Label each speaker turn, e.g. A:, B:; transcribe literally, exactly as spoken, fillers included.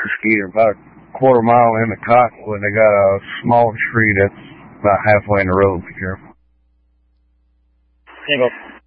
A: Skeeter, about a quarter mile into Cottonwood. They got a small tree that's about halfway in the road. Be careful.
B: Single.